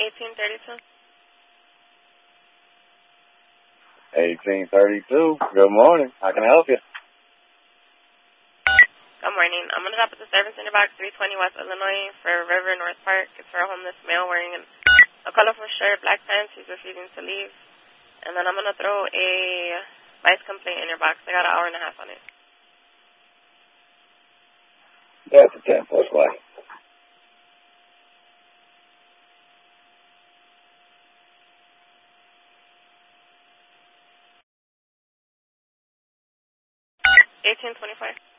1832. 1832. Good morning. How can I help you? Good morning. I'm going to drop at the service center box 320 West Illinois for River North Park. It's for a homeless male wearing a colorful shirt, black pants. He's refusing to leave. And then I'm going to throw a vice complaint in your box. I got an hour and a half on it. That's a 10 plus why. $18.25.